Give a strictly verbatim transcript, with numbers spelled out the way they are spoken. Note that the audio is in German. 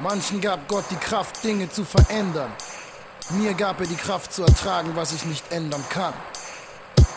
Manchen gab Gott die Kraft, Dinge zu verändern. Mir gab er die Kraft zu ertragen, was ich nicht ändern kann.